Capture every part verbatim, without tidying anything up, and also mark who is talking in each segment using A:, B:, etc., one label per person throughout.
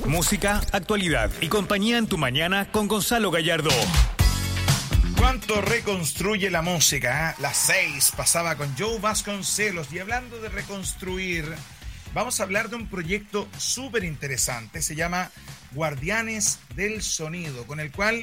A: Música, actualidad y compañía en tu mañana con Gonzalo Gallardo.
B: ¿Cuánto reconstruye la música? ¿eh? Las seis pasaba con Joe Vasconcelos. Y hablando de reconstruir, vamos a hablar de un proyecto súper interesante. Se llama Guardianes del Sonido, con el cual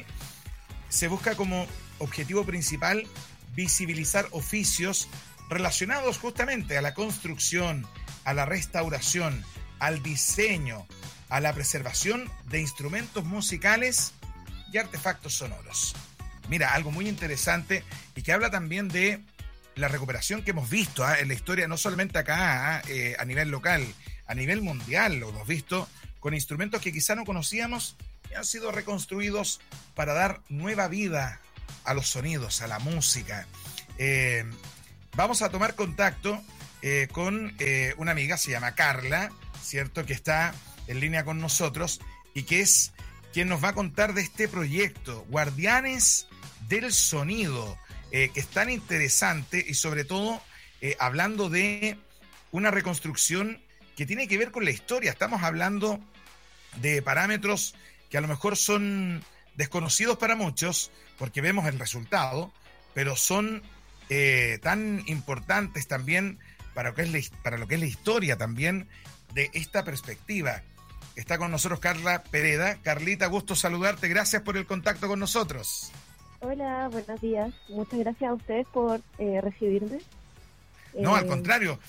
B: se busca como objetivo principal visibilizar oficios relacionados justamente a la construcción, a la restauración, al diseño, a la preservación de instrumentos musicales y artefactos sonoros. Mira, algo muy interesante y que habla también de la recuperación que hemos visto ¿eh? en la historia, no solamente acá eh, a nivel local, a nivel mundial lo hemos visto con instrumentos que quizá no conocíamos y han sido reconstruidos para dar nueva vida a los sonidos, a la música. Eh, vamos a tomar contacto eh, con eh, una amiga, se llama Carla, ¿cierto? Que está en línea con nosotros y que es quien nos va a contar de este proyecto, Guardianes del Sonido, eh, que es tan interesante y sobre todo eh, hablando de una reconstrucción que tiene que ver con la historia. Estamos hablando de parámetros que a lo mejor son desconocidos para muchos, porque vemos el resultado, pero son eh, tan importantes también para lo que es la, para lo que es la historia también de esta perspectiva. Está con nosotros Carla Pereda. Carlita, gusto saludarte. Gracias por el contacto con nosotros.
C: Hola, buenos días. Muchas gracias a ustedes por eh, recibirme.
B: No,
C: eh...
B: al contrario.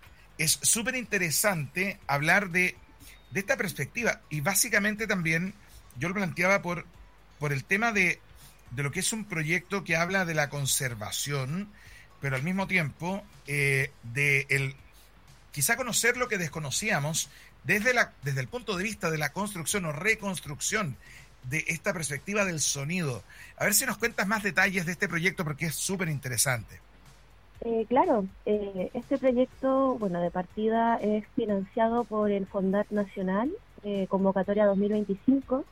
B: Es súper interesante hablar de, de esta perspectiva. Y básicamente también yo lo planteaba por, por el tema de, de lo que es un proyecto que habla de la conservación, pero al mismo tiempo eh, de el, quizá conocer lo que desconocíamos desde, la, desde el punto de vista de la construcción o reconstrucción de esta perspectiva del sonido. A ver si nos cuentas más detalles de este proyecto porque es súper interesante.
C: Eh, claro, eh, este proyecto, bueno, de partida es financiado por el Fondat Nacional, eh, convocatoria dos mil veinticinco,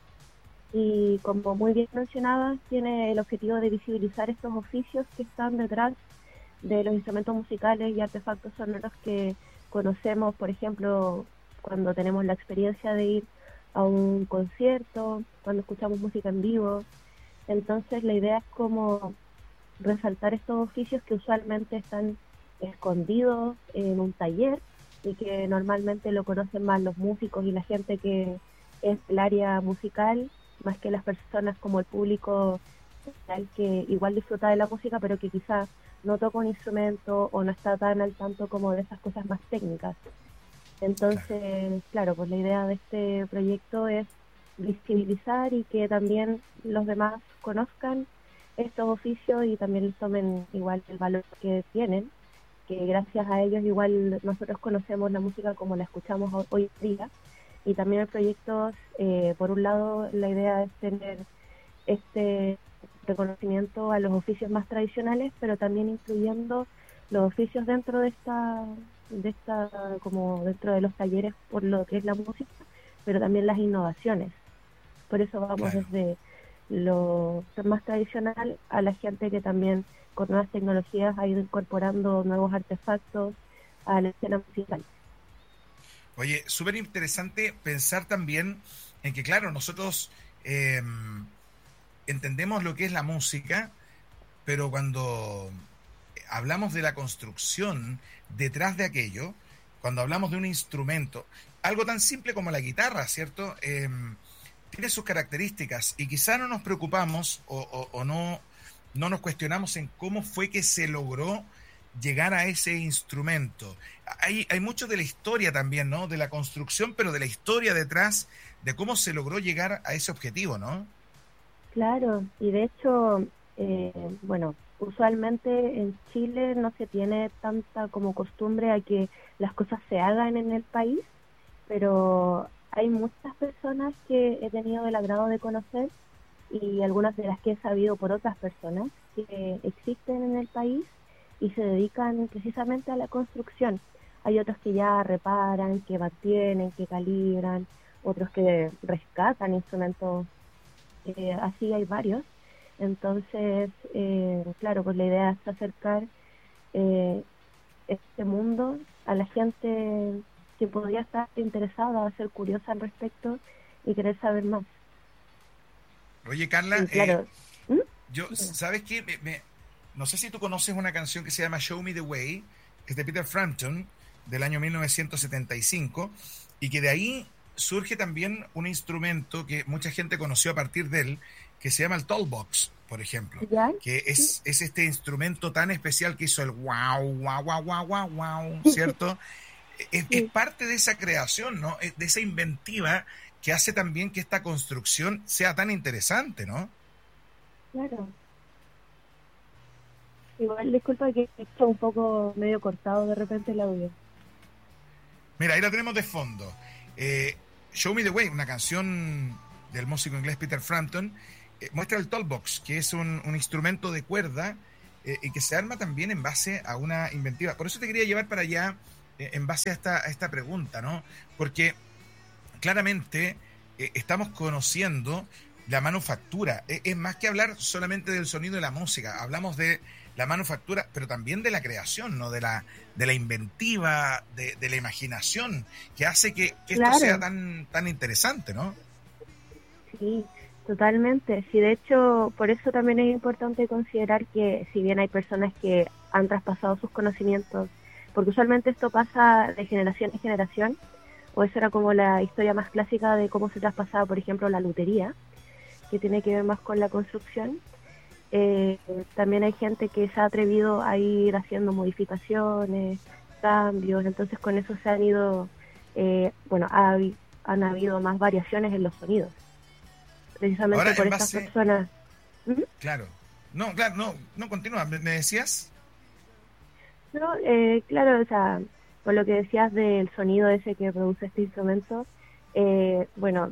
C: y como muy bien mencionabas, tiene el objetivo de visibilizar estos oficios que están detrás de los instrumentos musicales y artefactos sonoros que conocemos, por ejemplo, cuando tenemos la experiencia de ir a un concierto, cuando escuchamos música en vivo. Entonces la idea es como resaltar estos oficios que usualmente están escondidos en un taller y que normalmente lo conocen más los músicos y la gente que es del área musical, más que las personas como el público que igual disfruta de la música pero que quizás no toca un instrumento o no está tan al tanto como de esas cosas más técnicas. Entonces, claro, pues la idea de este proyecto es visibilizar y que también los demás conozcan estos oficios y también les tomen igual el valor que tienen, que gracias a ellos igual nosotros conocemos la música como la escuchamos hoy día. Y también el proyecto, eh, por un lado, la idea es tener este reconocimiento a los oficios más tradicionales, pero también incluyendo los oficios dentro de esta de esta como dentro de los talleres por lo que es la música, pero también las innovaciones. Por eso vamos claro. desde lo más tradicional a la gente que también con nuevas tecnologías ha ido incorporando nuevos artefactos a la escena musical.
B: Oye, súper interesante pensar también en que, claro, nosotros eh, entendemos lo que es la música, pero cuando hablamos de la construcción detrás de aquello, cuando hablamos de un instrumento, algo tan simple como la guitarra, ¿cierto? Eh, tiene sus características y quizá no nos preocupamos o, o, o no, no nos cuestionamos en cómo fue que se logró llegar a ese instrumento. Hay, hay mucho de la historia también, ¿no? De la construcción, pero de la historia detrás de cómo se logró llegar a ese objetivo, ¿no?
C: Claro, y de hecho, eh, bueno, usualmente en Chile no se tiene tanta como costumbre a que las cosas se hagan en el país, pero hay muchas personas que he tenido el agrado de conocer y algunas de las que he sabido por otras personas que existen en el país y se dedican precisamente a la construcción. Hay otros que ya reparan, que mantienen, que calibran, otros que rescatan instrumentos, eh, así hay varios. Entonces, eh, claro, pues la idea es acercar eh, este mundo a la gente que podría estar interesada, a ser curiosa al respecto y querer saber más.
B: Oye, Carla,
C: Y claro,
B: eh,
C: ¿Mm?
B: yo, ¿sabes qué? Me, me- no sé si tú conoces una canción que se llama Show Me the Way, que es de Peter Frampton, del año mil novecientos setenta y cinco, y que de ahí surge también un instrumento que mucha gente conoció a partir de él, que se llama el Tollbox, por ejemplo,
C: ¿ya?
B: que
C: Sí,
B: es, es este instrumento tan especial que hizo el wow, wow, wow, wow, wow, wow, ¿cierto? Es, es
C: sí,
B: parte de esa creación, ¿no? Es de esa inventiva que hace también que esta construcción sea tan interesante, ¿no?
C: claro. Igual, disculpa que está un poco medio cortado de repente el audio.
B: Mira, ahí la tenemos de fondo. Eh, Show Me the Way, una canción del músico inglés Peter Frampton, eh, muestra el tollbox, que es un, un instrumento de cuerda eh, y que se arma también en base a una inventiva. Por eso te quería llevar para allá eh, en base a esta, a esta pregunta, ¿no? Porque claramente eh, estamos conociendo la manufactura. Es, es más que hablar solamente del sonido de la música, hablamos de la manufactura, pero también de la creación, ¿no? De la, de la inventiva, de, de la imaginación, que hace que, que esto sea
C: Claro,
B: tan, tan interesante, ¿no?
C: sí, totalmente. Sí, de hecho, por eso también es importante considerar que si bien hay personas que han traspasado sus conocimientos, porque usualmente esto pasa de generación en generación, o eso era como la historia más clásica de cómo se traspasaba, por ejemplo, la lutería, que tiene que ver más con la construcción. Eh, también hay gente que se ha atrevido a ir haciendo modificaciones, cambios, entonces con eso se han ido, eh, bueno, ha habi- han habido más variaciones en los sonidos, precisamente
B: Ahora,
C: por
B: en
C: estas
B: base,
C: personas. ¿Mm?
B: claro, no, claro, no, no, continúa, me, me decías,
C: No, eh, claro, o sea, por lo que decías del sonido ese que produce este instrumento, eh, bueno,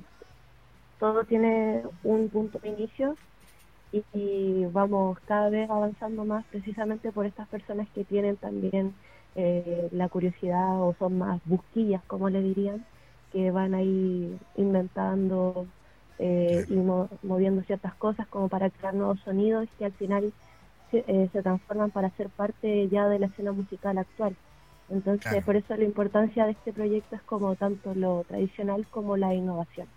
C: todo tiene un punto de inicio y, y vamos cada vez avanzando más precisamente por estas personas que tienen también eh, la curiosidad o son más busquillas, como le dirían, que van ahí inventando eh, y
B: claro,
C: mo- moviendo ciertas cosas como para crear nuevos sonidos que al final se, eh, se transforman para ser parte ya de la escena musical actual. Entonces,
B: claro.
C: por eso la importancia de este proyecto es como tanto lo tradicional como la innovación.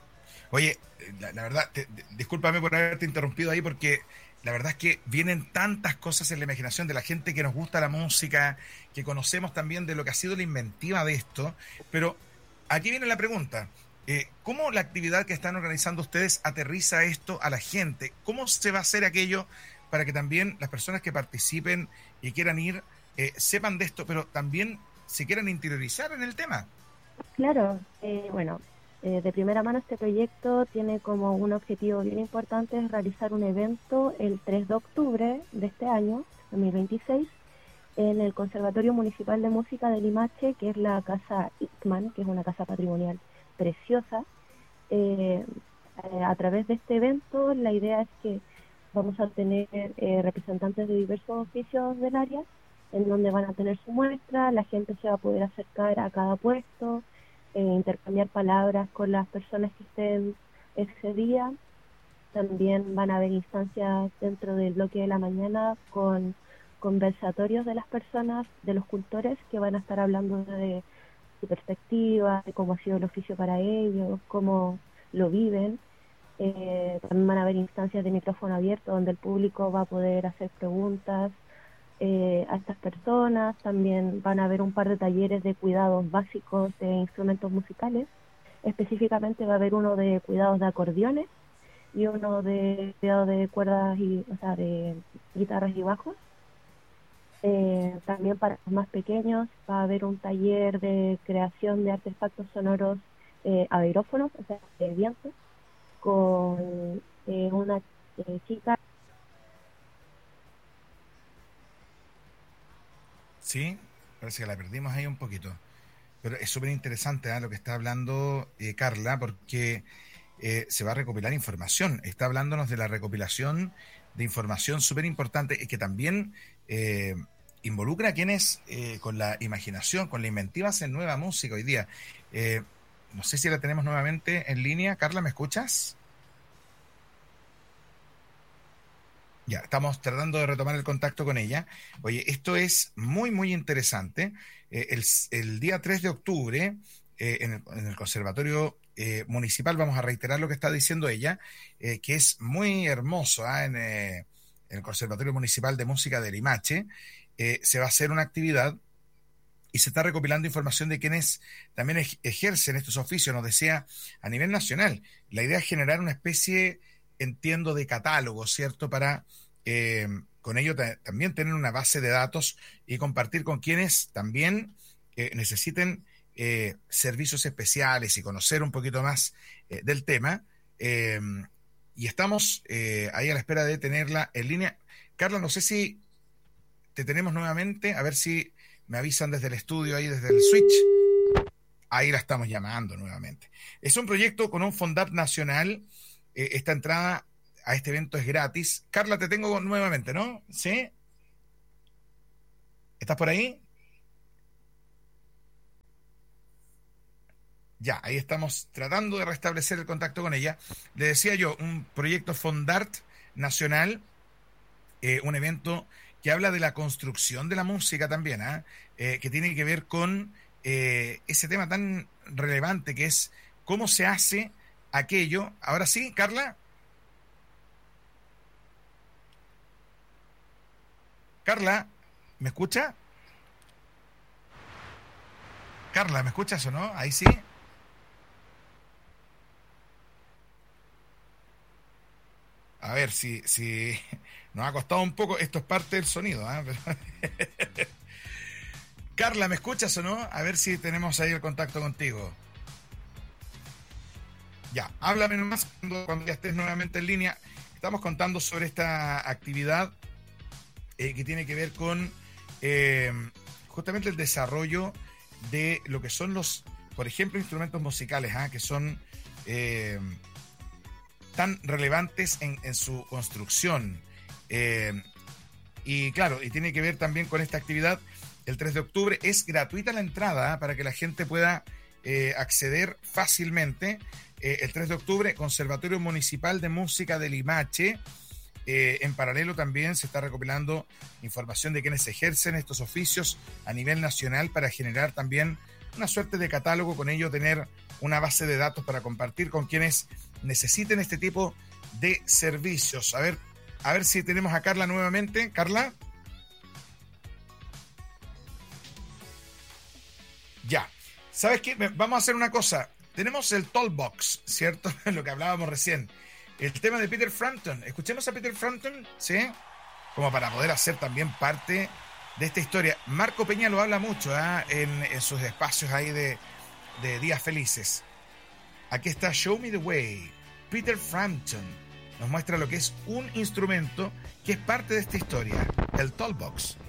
B: Oye, la, la verdad, te- te- discúlpame por haberte interrumpido ahí porque la verdad es que vienen tantas cosas en la imaginación de la gente que nos gusta la música, que conocemos también de lo que ha sido la inventiva de esto, pero aquí viene la pregunta. Eh, ¿cómo la actividad que están organizando ustedes aterriza esto a la gente? ¿Cómo se va a hacer aquello para que también las personas que participen y quieran ir eh, sepan de esto, pero también se quieran interiorizar en el tema?
C: Claro, eh, bueno, eh, de primera mano este proyecto tiene como un objetivo bien importante es realizar un evento el tres de octubre de este año, dos mil veintiséis, en el Conservatorio Municipal de Música de Limache, que es la casa Ickman, que es una casa patrimonial preciosa. Eh, eh, a través de este evento la idea es que vamos a tener eh, representantes de diversos oficios del área, en donde van a tener su muestra, la gente se va a poder acercar a cada puesto, eh, intercambiar palabras con las personas que estén ese día. También van a haber instancias dentro del bloque de la mañana con conversatorios de las personas, de los cultores, que van a estar hablando de su perspectiva, de cómo ha sido el oficio para ellos, cómo lo viven. Eh, también van a haber instancias de micrófono abierto donde el público va a poder hacer preguntas eh, a estas personas. También van a haber un par de talleres de cuidados básicos de instrumentos musicales. Específicamente va a haber uno de cuidados de acordeones y uno de cuidado de cuerdas y, o sea, de guitarras y bajos. Eh, también para los más pequeños va a haber un taller de creación de artefactos sonoros eh, aerófonos, o sea, de viento, con eh, una eh, chica.
B: Sí, parece que la perdimos ahí un poquito. Pero es súper interesante, ¿eh? Lo que está hablando eh, Carla, porque eh, se va a recopilar información. Está hablándonos de la recopilación de información súper importante y que también eh, involucra a quienes eh, con la imaginación, con la inventiva hacen nueva música hoy día. Eh, no sé si la tenemos nuevamente en línea. Carla, ¿me escuchas? Ya, estamos tratando de retomar el contacto con ella. Oye, esto es muy, muy interesante. Eh, el, el día tres de octubre eh, en, el, en el Conservatorio eh, Municipal, vamos a reiterar lo que está diciendo ella, eh, que es muy hermoso, ¿eh? en, eh, en el Conservatorio Municipal de Música de Limache, eh, se va a hacer una actividad y se está recopilando información de quienes también ej- ejercen estos oficios, nos decía, a nivel nacional. La idea es generar una especie, entiendo, de catálogo, ¿cierto? Para eh, con ello ta- también tener una base de datos y compartir con quienes también eh, necesiten eh, servicios especiales y conocer un poquito más eh, del tema. Eh, y estamos eh, ahí a la espera de tenerla en línea. Carla, no sé si te tenemos nuevamente, a ver si me avisan desde el estudio, ahí desde el switch. Ahí la estamos llamando nuevamente. Es un proyecto con un Fondap nacional. Eh, esta entrada a este evento es gratis. Carla, te tengo nuevamente, ¿no? ¿Sí? ¿Estás por ahí? Ya, ahí estamos tratando de restablecer el contacto con ella. Le decía yo, un proyecto Fondart nacional, eh, un evento que habla de la construcción de la música también, ¿eh? Eh, que tiene que ver con eh, ese tema tan relevante que es cómo se hace aquello. Ahora sí, Carla. Carla, ¿me escucha? Carla, ¿me escuchas o no? Ahí sí. A ver si, si nos ha costado un poco. Esto es parte del sonido, ¿eh? Pero Carla, ¿me escuchas o no? A ver si tenemos ahí el contacto contigo. Ya, háblame nomás cuando, cuando ya estés nuevamente en línea. Estamos contando sobre esta actividad eh, que tiene que ver con eh, justamente el desarrollo de lo que son los, por ejemplo, instrumentos musicales, ¿eh? que son eh, tan relevantes en, en su construcción. Eh, y claro, y tiene que ver también con esta actividad. El tres de octubre es gratuita la entrada, ¿eh? para que la gente pueda eh, acceder fácilmente. Eh, el tres de octubre, Conservatorio Municipal de Música de Limache. Eh, en paralelo también se está recopilando información de quienes ejercen estos oficios a nivel nacional para generar también una suerte de catálogo, con ello tener una base de datos para compartir con quienes necesiten este tipo de servicios. A ver, a ver si tenemos a Carla nuevamente. Carla. Ya. ¿Sabes qué? Vamos a hacer una cosa. Tenemos el Tollbox, ¿cierto? Lo que hablábamos recién. El tema de Peter Frampton. Escuchemos a Peter Frampton, ¿sí? Como para poder hacer también parte de esta historia. Marco Peña lo habla mucho, ¿eh? en, en sus espacios ahí de, de Días Felices. Aquí está Show Me the Way. Peter Frampton nos muestra lo que es un instrumento que es parte de esta historia, el Tollbox.